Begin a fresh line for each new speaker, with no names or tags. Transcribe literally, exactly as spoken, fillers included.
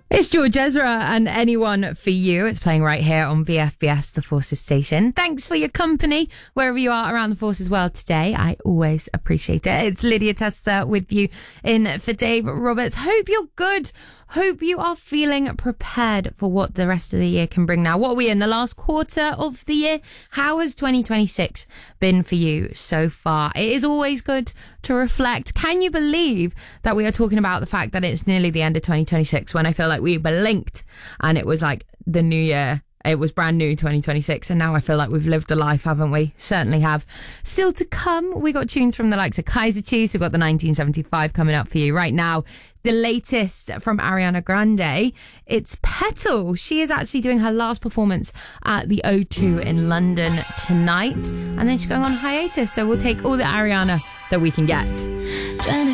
It's George Ezra and Anyone for You. It's playing right here on V F B S, the Forces station. Thanks for your company wherever you are around the Forces world today. I always appreciate it. It's Lydia Tester with you in for Dave Roberts. Hope you're good. Hope you are feeling prepared for what the rest of the year can bring now. What are we in the last quarter of the year? How has twenty twenty-six been for you so far? It is always good to reflect. Can you believe that we are talking about the fact that it's nearly the end of twenty twenty-six when I feel like we blinked and it was like the new year? It was brand new twenty twenty-six, and now I feel like we've lived a life, haven't we? Certainly have. Still to come, we got tunes from the likes of Kaiser Chiefs. We've got the nineteen seventy-five coming up for you right now. The latest from Ariana Grande, it's Petal. She is actually doing her last performance at the O two in London tonight, and then she's going on hiatus, so we'll take all the Ariana that we can get.